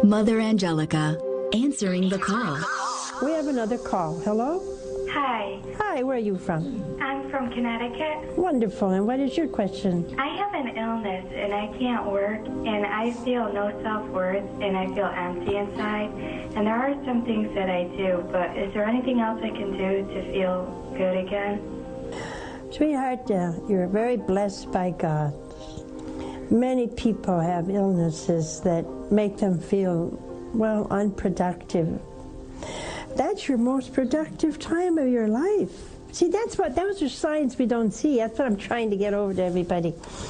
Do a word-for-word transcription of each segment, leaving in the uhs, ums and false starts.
Mother Angelica, answering the call. We have another call. Hello? Hi. Hi, where are you from? I'm from Connecticut. Wonderful. And what is your question? I have an illness and I can't work and I feel no self-worth and I feel empty inside. And there are some things that I do, but is there anything else I can do to feel good again? Sweetheart, uh, you're very blessed by God. Many people have illnesses that make them feel, well, unproductive. That's your most productive time of your life. See, that's what, those are signs we don't see. That's what I'm trying to get over to everybody.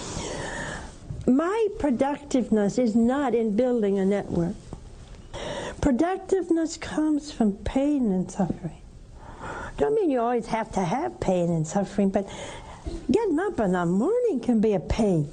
My productiveness is not in building a network. Productiveness comes from pain and suffering. Don't mean you always have to have pain and suffering, but getting up in the morning can be a pain.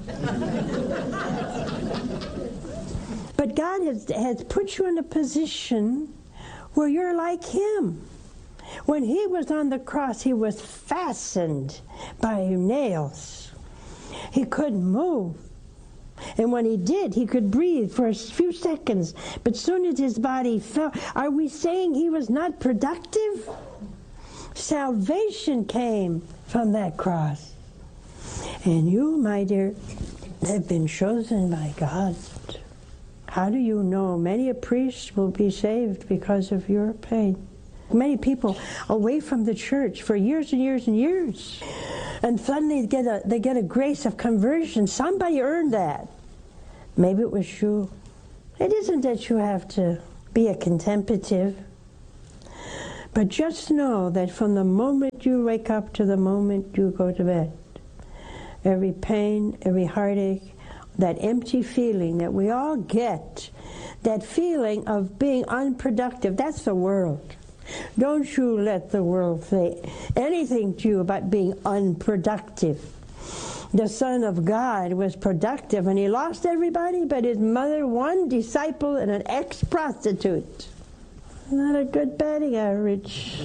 But God has, has put you in a position where you're like Him. When He was on the cross, He was fastened by nails. He couldn't move. And when He did, He could breathe for a few seconds. But soon as His body fell, are we saying He was not productive? Salvation came from that cross. And you, my dear, have been chosen by God. How do you know? Many a priest will be saved because of your pain. Many people away from the church for years and years and years. And suddenly they get a, they get a grace of conversion. Somebody earned that. Maybe it was you. It isn't that you have to be a contemplative. But just know that from the moment you wake up to the moment you go to bed, every pain, every heartache, that empty feeling that we all get, that feeling of being unproductive, that's the world. Don't you let the world say anything to you about being unproductive. The Son of God was productive, and He lost everybody but His mother, one disciple, and an ex-prostitute. Not a good batting average.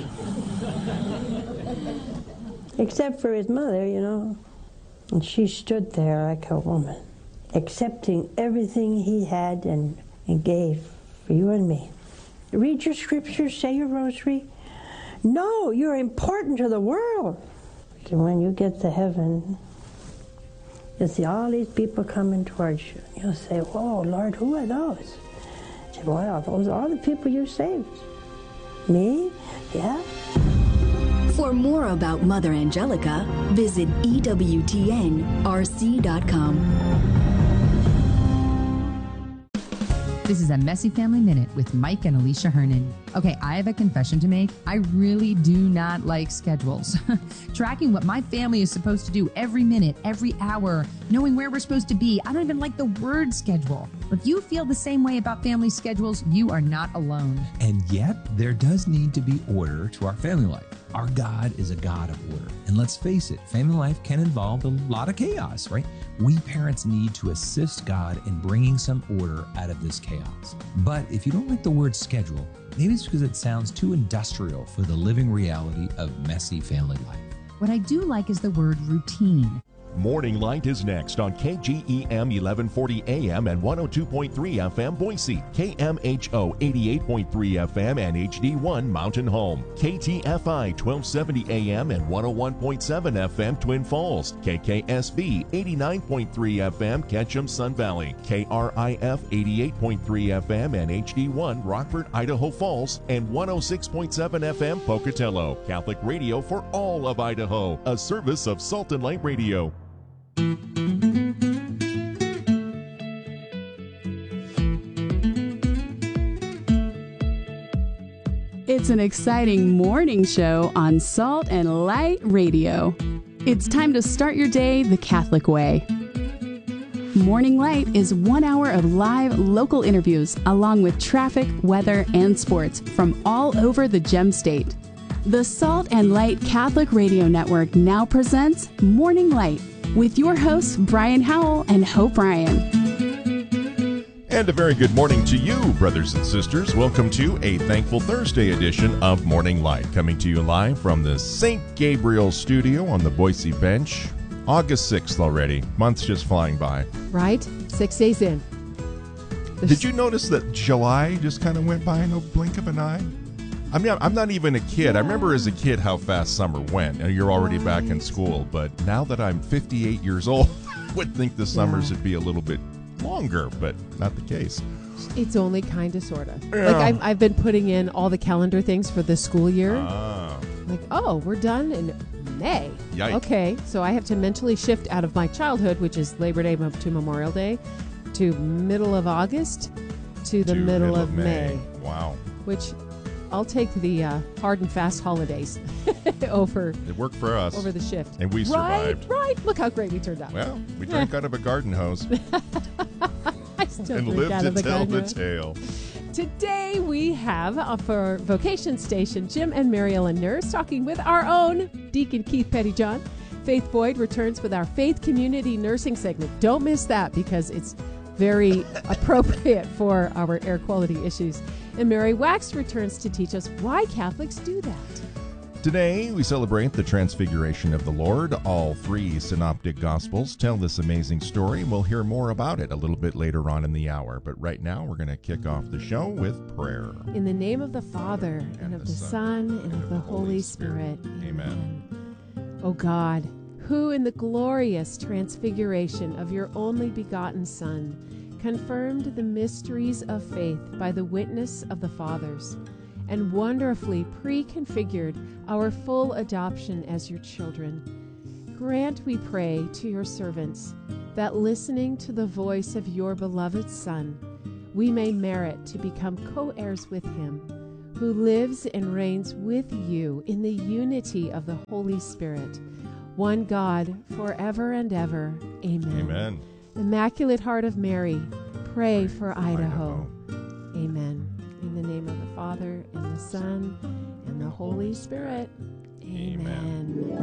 Except for His mother, you know. And she stood there like a woman, accepting everything He had and, and gave for you and me. Read your scriptures, say your rosary. No, you're important to the world. And when you get to heaven, you'll see all these people coming towards you. You'll say, whoa, Lord, who are those? I said, well, those are all the people you saved. Me? Yeah. For more about Mother Angelica, visit E W T N R C dot com. This is a Messy Family Minute with Mike and Alicia Hernan. Okay, I have a confession to make. I really do not like schedules. Tracking what my family is supposed to do every minute, every hour, knowing where we're supposed to be. I don't even like the word schedule. If you feel the same way about family schedules, you are not alone. And yet, there does need to be order to our family life. Our God is a God of order. And let's face it, family life can involve a lot of chaos, right? We parents need to assist God in bringing some order out of this chaos. But if you don't like the word schedule, maybe it's because it sounds too industrial for the living reality of messy family life. What I do like is the word routine. Morning Light is next on K G E M eleven forty A M and one oh two point three F M Boise, K M H O eighty-eight point three F M and H D one Mountain Home, K T F I twelve seventy A M and one oh one point seven F M Twin Falls, K K S V eighty-nine point three F M Ketchum Sun Valley, K R I F eighty-eight point three F M and H D one Rockford, Idaho Falls, and one oh six point seven F M Pocatello. Catholic radio for all of Idaho, a service of Salt and Light Radio. It's an exciting morning show on Salt and Light Radio. It's time to start your day the Catholic way. Morning Light is one hour of live local interviews along with traffic, weather, and sports from all over the Gem State. The Salt and Light Catholic Radio Network now presents Morning Light with your hosts Brian Howell and Hope Ryan. And a very good morning to you, brothers and sisters. Welcome to a Thankful Thursday edition of Morning Light, coming to you live from the Saint Gabriel studio on the Boise Bench. August sixth already. Month's just flying by. Right? Six days in. Did you notice that July just kind of went by in a blink of an eye? I mean, I'm not even a kid. I remember as a kid how fast summer went. And you're already back in school. But now that I'm fifty-eight years old, I would think the summers Yeah. would be a little bit longer, but not the case. It's only kind of, sort of. Yeah. Like, I've, I've been putting in all the calendar things for the school year. Ah. Like, oh, we're done in May. Yikes. Okay, so I have to mentally shift out of my childhood, which is Labor Day mo- to Memorial Day, to middle of August to the To middle, of May. Wow. Which I'll take the uh, hard and fast holidays over It worked for us. over the shift. And we survived. Right, right. Look how great we turned out. Well, we drank out of a garden hose I still and drink lived out to of the tell garden the hose. tale. Today we have uh, for Vocation Station Jim and Mary Ellen Nurse talking with our own Deacon Keith Pettyjohn. Faith Boyd returns with our Faith Community Nursing segment. Don't miss that because it's very appropriate for our air quality issues. And Mary Wax returns to teach us why Catholics do that. Today, we celebrate the Transfiguration of the Lord. All three synoptic Gospels tell this amazing story. We'll hear more about it a little bit later on in the hour. But right now, we're going to kick off the show with prayer. In the name of the Father, and, And of the the Son, Son, and of the Holy Spirit. Amen. O God, who in the glorious transfiguration of your only begotten Son confirmed the mysteries of faith by the witness of the fathers, and wonderfully preconfigured our full adoption as your children, grant, we pray, to your servants that listening to the voice of your beloved Son, we may merit to become co-heirs with him, who lives and reigns with you in the unity of the Holy Spirit, one God, forever and ever. Amen. Amen. Immaculate Heart of Mary, pray for Idaho. Idaho. Amen. In the name of the Father, and the Son, and the Holy Spirit. Amen.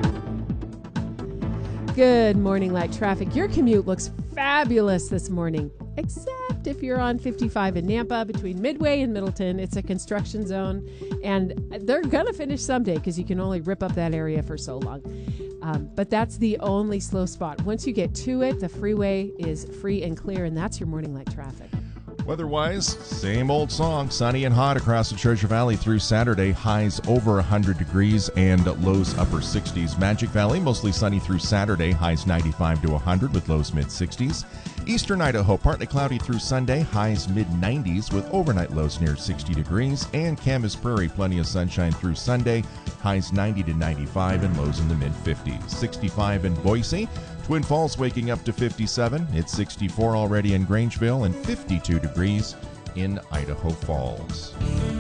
Good morning, light traffic. Your commute looks fabulous this morning, except if you're on fifty-five in Nampa between Midway and Middleton. It's a construction zone, and they're going to finish someday because you can only rip up that area for so long. Um, but that's the only slow spot. Once you get to it, the freeway is free and clear, and that's your morning light traffic. Weather-wise, same old song. Sunny and hot across the Treasure Valley through Saturday. Highs over one hundred degrees and lows upper sixties. Magic Valley, mostly sunny through Saturday. Highs ninety-five to one hundred with lows mid-sixties. Eastern Idaho, partly cloudy through Sunday. Highs mid-nineties with overnight lows near sixty degrees. And Camas Prairie, plenty of sunshine through Sunday. Highs ninety to ninety-five and lows in the mid-fifties. sixty-five in Boise. Twin Falls waking up to fifty-seven. It's sixty-four already in Grangeville and fifty-two degrees in Idaho Falls.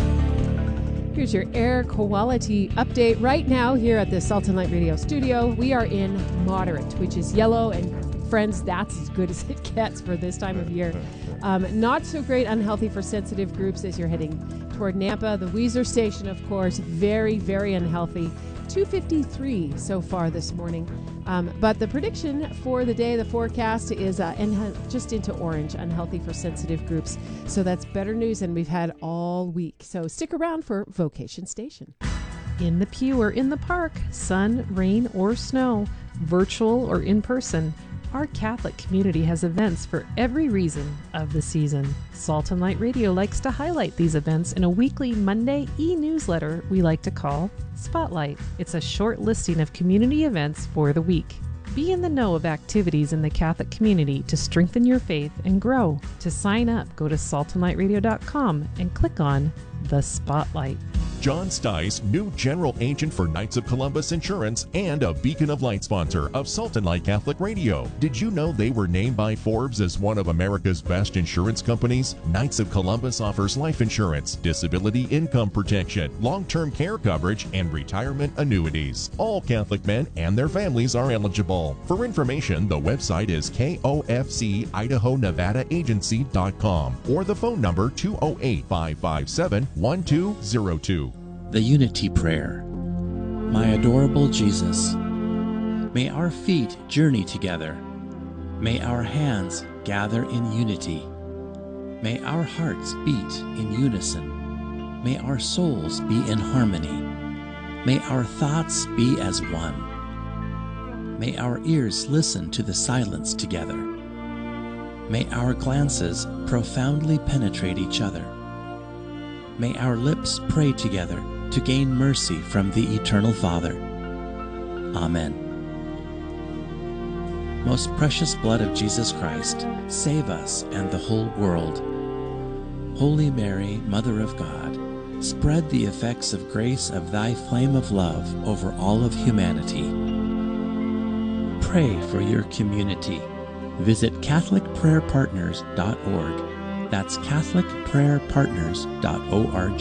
Here's your air quality update right now here at the Salt and Light Radio studio. We are in moderate, which is yellow, and friends, that's as good as it gets for this time of year. Um, not so great, unhealthy for sensitive groups as you're heading toward Nampa. The Weiser Station, of course, very, very unhealthy. two fifty-three so far this morning. Um, but the prediction for the day, the forecast is uh, in, just into orange, unhealthy for sensitive groups. So that's better news than we've had all week. So stick around for Vocation Station. In the pew or in the park, sun, rain, or snow, virtual or in person, our Catholic community has events for every reason of the season. Salt and Light Radio likes to highlight these events in a weekly Monday e-newsletter we like to call Spotlight. It's a short listing of community events for the week. Be in the know of activities in the Catholic community to strengthen your faith and grow. To sign up, go to salt and light radio dot com and click on the Spotlight. John Stice, new general agent for Knights of Columbus Insurance and a Beacon of Light sponsor of Salt and Light Catholic Radio. Did you know they were named by Forbes as one of America's best insurance companies? Knights of Columbus offers life insurance, disability income protection, long-term care coverage, and retirement annuities. All Catholic men and their families are eligible. For information, the website is K O F C Idaho Nevada Agency dot com or the phone number two oh eight, five five seven, one two oh two. The Unity Prayer. My adorable Jesus, may our feet journey together. May our hands gather in unity. May our hearts beat in unison. May our souls be in harmony. May our thoughts be as one. May our ears listen to the silence together. May our glances profoundly penetrate each other. May our lips pray together to gain mercy from the Eternal Father. Amen. Most precious blood of Jesus Christ, save us and the whole world. Holy Mary, Mother of God, spread the effects of grace of thy flame of love over all of humanity. Pray for your community. Visit Catholic Prayer Partners dot org. That's Catholic Prayer Partners dot org.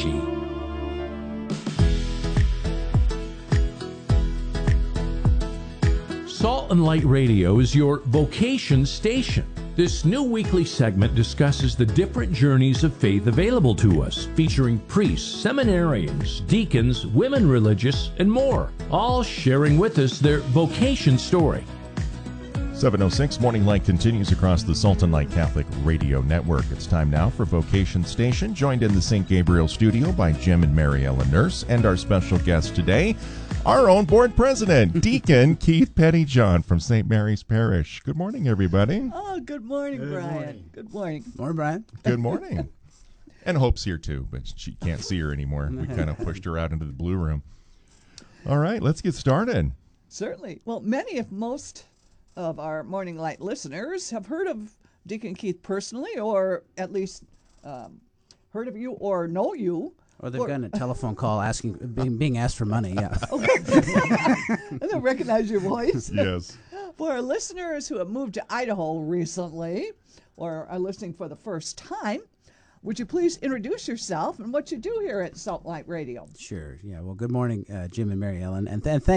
Salt and Light Radio is your vocation station. This new weekly segment discusses the different journeys of faith available to us, featuring priests, seminarians, deacons, women religious, and more, all sharing with us their vocation story. seven oh six Morning Light continues across the Salt and Light Catholic Radio Network. It's time now for Vocation Station, joined in the Saint Gabriel studio by Jim and Mary Ellen Nurse, and our special guest today, our own board president, Deacon Keith Pettyjohn from Saint Mary's Parish. Good morning, everybody. Oh, good morning, Good Brian. morning. Good morning. Morning, Brian. Good morning. And Hope's here too, but she can't see her anymore. We kind of pushed her out into the blue room. All right, let's get started. Certainly. Well, many, if most, of our Morning Light listeners have heard of Deacon Keith personally, or at least um, heard of you or know you. Or they've or, gotten a telephone call asking, being, being asked for money, yeah. And they'll recognize your voice. Yes. For our listeners who have moved to Idaho recently, or are listening for the first time, would you please introduce yourself and what you do here at Salt Light Radio? Sure, yeah. Well, good morning, uh, Jim and Mary Ellen, and, th- and thank